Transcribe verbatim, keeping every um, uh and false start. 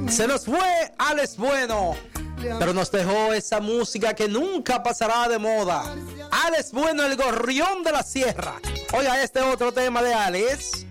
Se nos fue Alex Bueno, pero nos dejó esa música que nunca pasará de moda. Alex Bueno, el gorrión de la sierra. Oiga este otro tema de Alex.